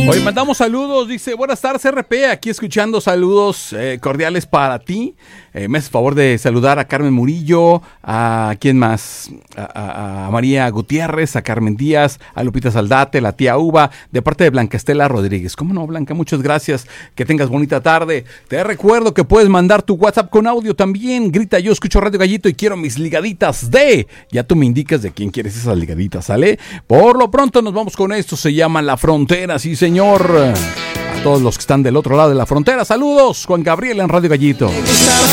Hoy mandamos saludos, dice, buenas tardes RP, aquí escuchando saludos cordiales para ti. Me haces favor de saludar a Carmen Murillo, a quién más, a María Gutiérrez, a Carmen Díaz, a Lupita Saldate, la tía Uva, de parte de Blanca Estela Rodríguez. ¿Cómo no, Blanca? Muchas gracias, que tengas bonita tarde. Te recuerdo que puedes mandar tu WhatsApp con audio también. Grita, yo escucho Radio Gallito y quiero mis ligaditas de... Ya tú me indicas de quién quieres esas ligaditas, ¿sale? Por lo pronto nos vamos con esto, se llama La Frontera, sí señor. A todos los que están del otro lado de la frontera, saludos, Juan Gabriel en Radio Gallito.